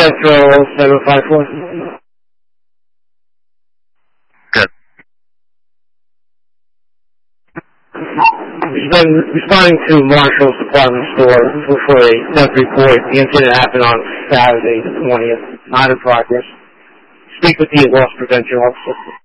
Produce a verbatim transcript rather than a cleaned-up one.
Central seven five four. Good. He's been responding to Marshall's department store for a death report. The incident happened on Saturday the twentieth. Not in progress. Speak with the loss prevention officer.